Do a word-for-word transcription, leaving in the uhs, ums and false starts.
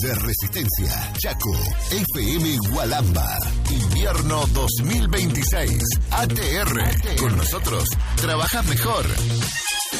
de Resistencia, Chaco, F M Gualamba. Invierno dos mil veintiséis. A T R. Con nosotros, trabajas mejor.